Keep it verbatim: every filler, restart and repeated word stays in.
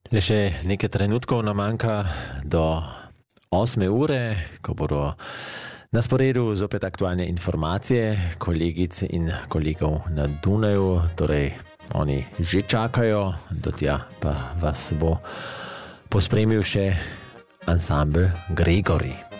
Le še nekaj trenutkov nam manjka do osme ure, ko bodo na sporedu zopet aktualne informacije kolegic in kolegov na Dunaju, torej oni že čakajo, do tja pa vas bo pospremil še ansambl Gregori.